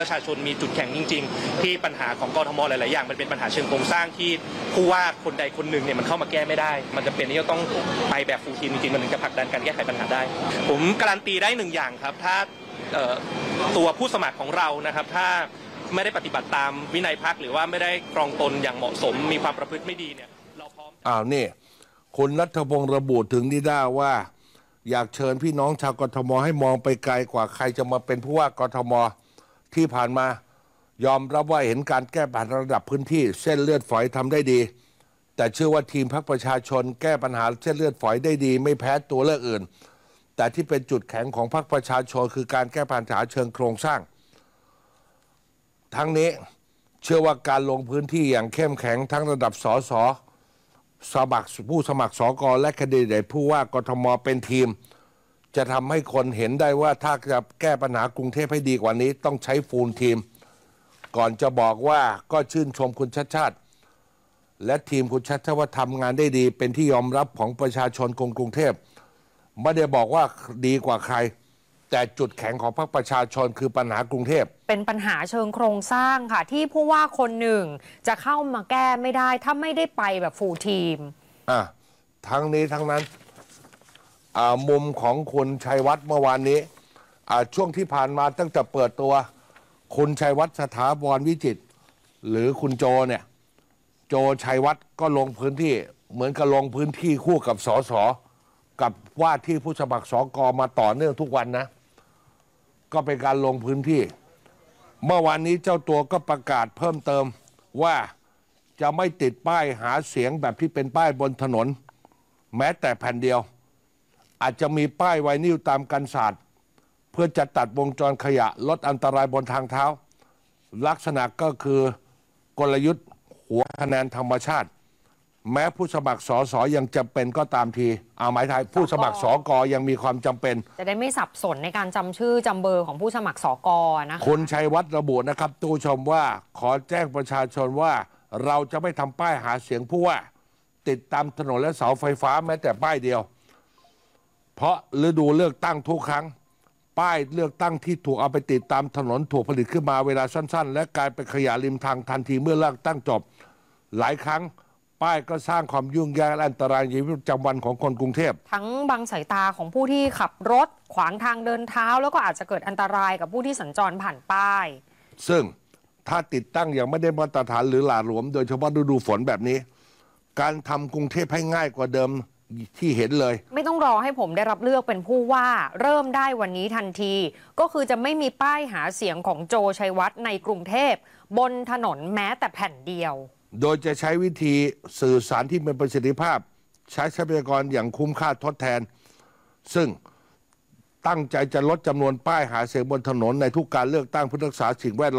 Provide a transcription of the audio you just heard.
ประชาชนมีจุดแข็งจริงๆที่ปัญหาของกทมหลายๆอย่างมันเป็นปัญหาเชิงโครงสร้างที่ผู้ว่าคนใดคนหนึ่งเนี่ยมันเข้ามาแก้ไม่ได้มันจะเป็นที่จะต้องไปแบบฟูลทีมจริงๆมันถึงจะผลักดันการแก้ไขปัญหาได้ผมการันตีได้1อย่างครับถ้าตัวผู้สมัครของเรานะครับถ้าไม่ได้ปฏิบัติตามวินัยพรรคหรือว่าไม่ได้ครองตนอย่างเหมาะสมมีความประพฤติไม่ดีเนี่ยเราพร้อมนี่คุณณัฐพงศ์ระบุถึงนิด้าว่าอยากเชิญพี่น้องชาวกทมให้มองไปไกลกว่าใครจะมาเป็นผู้ว่ากทมที่ผ่านมายอมรับว่าเห็นการแก้ปัญหาระดับพื้นที่เส้นเลือดฝอยทำได้ดีแต่เชื่อว่าทีมพรรคประชาชนแก้ปัญหาเส้นเลือดฝอยได้ดีไม่แพ้ตัวเลือกอื่นแต่ที่เป็นจุดแข็งของพรรคประชาชนคือการแก้ปัญหาเชิงโครงสร้างทั้งนี้เชื่อว่าการลงพื้นที่อย่างเข้มแข็งทั้งระดับสสผู้สมัครสกและแคนดิเดตผู้ว่ากทมเป็นทีมจะทำให้คนเห็นได้ว่าถ้าจะแก้ปัญหากรุงเทพให้ดีกว่านี้ต้องใช้ฟูลทีมก่อนจะบอกว่าก็ชื่นชมคุณชัชชาติและทีมคุณชัชชาติว่าทำงานได้ดีเป็นที่ยอมรับของประชาชนกรุงเทพไม่ได้บอกว่าดีกว่าใครแต่จุดแข็งของพรรคประชาชนคือปัญหากรุงเทพเป็นปัญหาเชิงโครงสร้างค่ะที่ผู้ว่าคนหนึ่งจะเข้ามาแก้ไม่ได้ถ้าไม่ได้ไปแบบฟูลทีมทั้งนี้ทั้งนั้นมุมของคุณชัยวัฒน์เมื่อวานนี้ช่วงที่ผ่านมาตั้งแต่เปิดตัวคุณชัยวัฒน์สถาบรวิจิตรหรือคุณโจเนี่ยโจชัยวัฒน์ก็ลงพื้นที่เหมือนกับลงพื้นที่คู่กับสสกับว่าที่ผู้สมัครสกมาต่อเนื่องทุกวันนะก็เป็นการลงพื้นที่เมื่อวานนี้เจ้าตัวก็ประกาศเพิ่มเติมว่าจะไม่ติดป้ายหาเสียงแบบที่เป็นป้ายบนถนนแม้แต่แผ่นเดียวอาจจะมีป้ายไวนิลตามกันศาสตร์เพื่อจะตัดวงจรขยะลดอันตรายบนทางเท้าลักษณะก็คือกลยุทธ์หัวคะแนนธรรมชาติแม้ผู้สมัครสสยังจำเป็นก็ตามทีหมายถึงผู้สมัครสกยังมีความจำเป็นจะได้ไม่สับสนในการจำชื่อจำเบอร์ของผู้สมัครสกนะคะคุณชัยวัฒน์ระบุนะครับตู้ชมว่าขอแจ้งประชาชนว่าเราจะไม่ทำป้ายหาเสียงผู้ว่าติดตามถนนและเสาไฟฟ้าแม้แต่ป้ายเดียวเพราะฤดูเลือกตั้งทุกครั้งป้ายเลือกตั้งที่ถูกเอาไปติดตามถนนถูกผลิตขึ้นมาเวลาสั้นๆและกลายเป็นขยะริมทางทันทีเมื่อเลือกตั้งจบหลายครั้งป้ายก็สร้างความยุ่งยากและอันตรายในชีวิตประจำวันของคนกรุงเทพทั้งบังสายตาของผู้ที่ขับรถขวางทางเดินเท้าแล้วก็อาจจะเกิดอันตรายกับผู้ที่สัญจรผ่านป้ายซึ่งถ้าติดตั้งอย่างไม่ได้มาตรฐานหรือหละหลวมโดยเฉพาะฤดูฝนแบบนี้การทำกรุงเทพให้ง่ายกว่าเดิมที่เห็นเลยไม่ต้องรอให้ผมได้รับเลือกเป็นผู้ว่าเริ่มได้วันนี้ทันทีก็คือจะไม่มีป้ายหาเสียงของโจชัยวัฒน์ในกรุงเทพบนถนนแม้แต่แผ่นเดียวโดยจะใช้วิธีสื่อสารที่มีประสิทธิภาพใช้ทรัพยากรอย่างคุ้มค่าทดแทนซึ่งตั้งใจจะลดจำนวนป้ายหาเสียงบนถนนในทุกการเลือกตั้งเพื่อรักษาสิ่งแวดล้อม